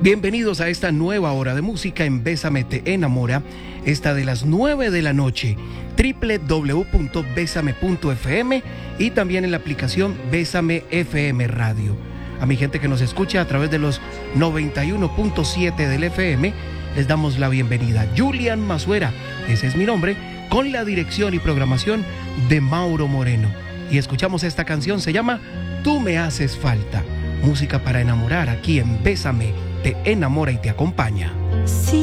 Bienvenidos a esta nueva hora de música en Bésame Te Enamora, esta de las 9 de la noche, www.besame.fm y también en la aplicación Bésame FM Radio. A mi gente que nos escucha a través de los 91.7 del FM, les damos la bienvenida. Julian Mazuera, ese es mi nombre, con la dirección y programación de Mauro Moreno. Y escuchamos esta canción, se llama Tú me haces falta. Música para enamorar aquí en Bésame Te Enamora y te acompaña. Sí.